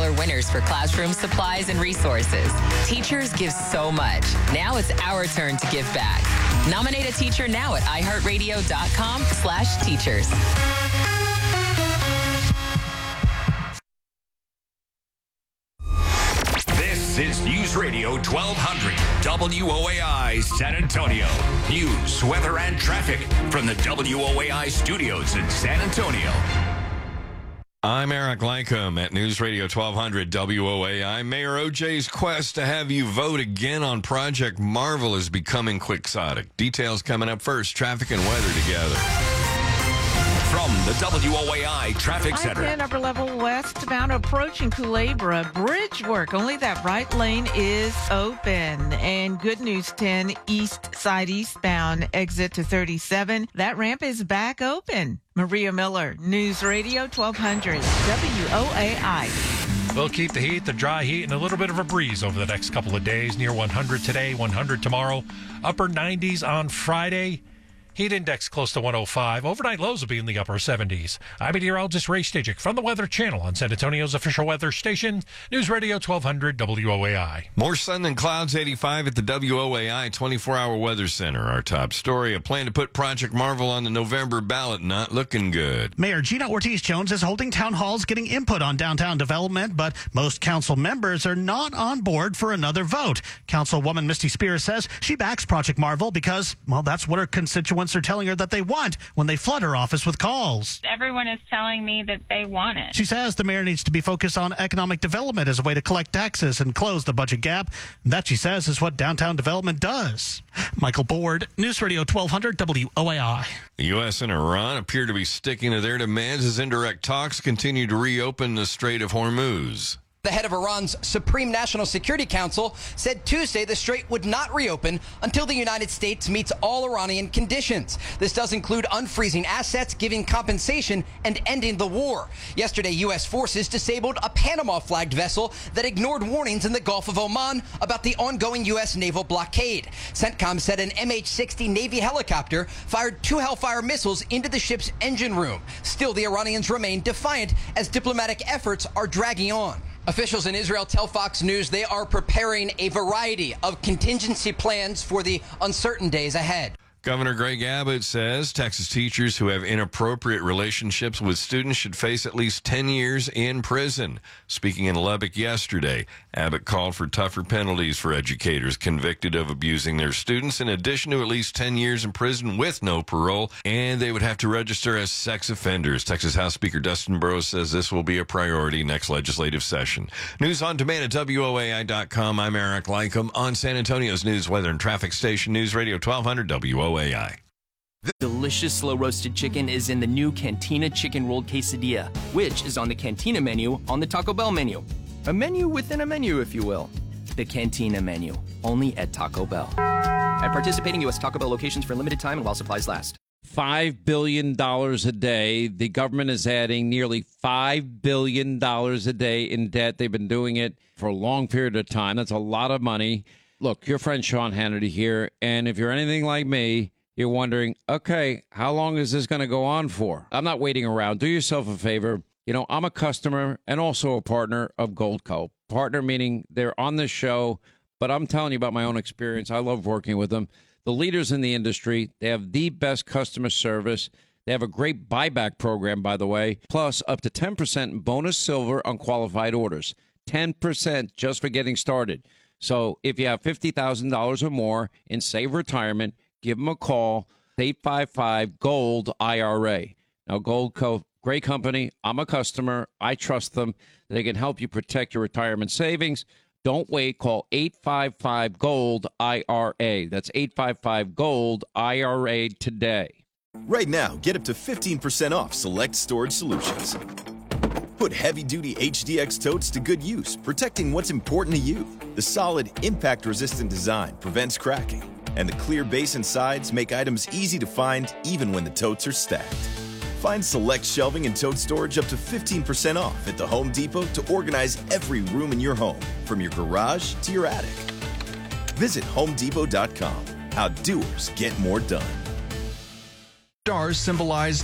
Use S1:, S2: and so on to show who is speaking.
S1: are winners for classroom supplies and resources. Teachers give so much. Now it's our turn to give back. Nominate a teacher now at iHeartRadio.com/teachers.
S2: This is News Radio 1200 WOAI San Antonio. News, weather, and traffic from the WOAI studios in San Antonio.
S3: I'm Eric Lycombe at News Radio 1200 WOAI. Mayor O.J.'s quest to have you vote again on Project Marvel is becoming quixotic. Details coming up first. Traffic and weather together.
S2: From the WOAI Traffic Center.
S4: I-10 upper level westbound approaching Culebra. Bridge work. Only that right lane is open. And good news, 10 east side eastbound exit to 37. That ramp is back open. Maria Miller, News Radio 1200 WOAI.
S5: We'll keep the heat, the dry heat, and a little bit of a breeze over the next couple of days. Near 100 today, 100 tomorrow. Upper 90s on Friday. Heat index close to 105. Overnight lows will be in the upper 70s. I'm meteorologist Ray Stajic from the Weather Channel on San Antonio's official weather station, News Radio 1200 WOAI.
S3: More sun than clouds, 85 at the WOAI 24-hour weather center. Our top story, a plan to put Project Marvel on the November ballot, not looking good.
S6: Mayor Gina Ortiz-Jones is holding town halls getting input on downtown development, but most council members are not on board for another vote. Councilwoman Misty Spears says she backs Project Marvel because, well, that's what her constituents are telling her that they want when they flood her office with calls.
S7: Everyone is telling me that they want it.
S6: She says the mayor needs to be focused on economic development as a way to collect taxes and close the budget gap. That, she says, is what downtown development does. Michael Board, News Radio 1200 WOAI.
S3: The U.S. and Iran appear to be sticking to their demands as indirect talks continue to reopen the Strait of Hormuz.
S8: The head of Iran's Supreme National Security Council said Tuesday the strait would not reopen until the United States meets all Iranian conditions. This does include unfreezing assets, giving compensation, and ending the war. Yesterday, U.S. forces disabled a Panama-flagged vessel that ignored warnings in the Gulf of Oman about the ongoing U.S. naval blockade. CENTCOM said an MH-60 Navy helicopter fired 2 Hellfire missiles into the ship's engine room. Still, the Iranians remain defiant as diplomatic efforts are dragging on. Officials in Israel tell Fox News they are preparing a variety of contingency plans for the uncertain days ahead.
S3: Governor Greg Abbott says Texas teachers who have inappropriate relationships with students should face at least 10 years in prison. Speaking in Lubbock yesterday, Abbott called for tougher penalties for educators convicted of abusing their students, in addition to at least 10 years in prison with no parole, and they would have to register as sex offenders. Texas House Speaker Dustin Burrows says this will be a priority next legislative session. News on demand at WOAI.com. I'm Eric Lycombe on San Antonio's news, weather, and traffic station, News Radio 1200 WOAI.
S9: Delicious slow-roasted chicken is in the new Cantina Chicken Rolled Quesadilla, which is on the Cantina menu on the Taco Bell menu. A menu within a menu, if you will. The Cantina menu, only at Taco Bell. At participating U.S. Taco Bell locations for a limited time and while supplies last.
S10: $5 billion a day. The government is adding nearly $5 billion a day in debt. They've been doing it for a long period of time. That's a lot of money. Look, your friend Sean Hannity here, and if you're anything like me, you're wondering, okay, how long is this going to go on for? I'm not waiting around. Do yourself a favor. You know, I'm a customer and also a partner of Goldco. Partner meaning they're on this show, but I'm telling you about my own experience. I love working with them. The leaders in the industry, they have the best customer service. They have a great buyback program, by the way, plus up to 10% bonus silver on qualified orders. 10% just for getting started. So if you have $50,000 or more in Save Retirement, give them a call, 855-GOLD-IRA. Now, Goldco, great company. I'm a customer. I trust them. They can help you protect your retirement savings. Don't wait. Call 855-GOLD-IRA. That's 855-GOLD-IRA today.
S11: Right now, get up to 15% off select storage solutions. Put heavy-duty HDX totes to good use, protecting what's important to you. The solid, impact-resistant design prevents cracking, and the clear base and sides make items easy to find even when the totes are stacked. Find select shelving and tote storage up to 15% off at the Home Depot to organize every room in your home, from your garage to your attic. Visit HomeDepot.com. How doers get more done.
S12: Stars symbolize